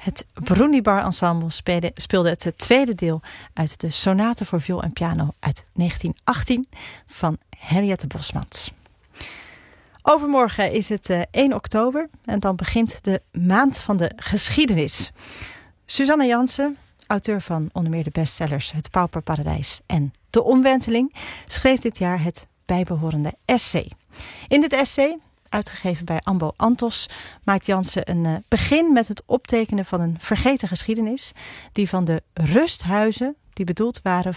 Het Brunibar Ensemble speelde het tweede deel uit de Sonate voor viool en piano uit 1918 van Henriette Bosmans. Overmorgen is het 1 oktober en dan begint de Maand van de Geschiedenis. Suzanne Jansen, auteur van onder meer de bestsellers Het Pauperparadijs en De Omwenteling, schreef dit jaar het bijbehorende essay. In dit essay, uitgegeven bij Ambo Anthos, maakt Jansen een begin met het optekenen van een vergeten geschiedenis, die van de rusthuizen die bedoeld waren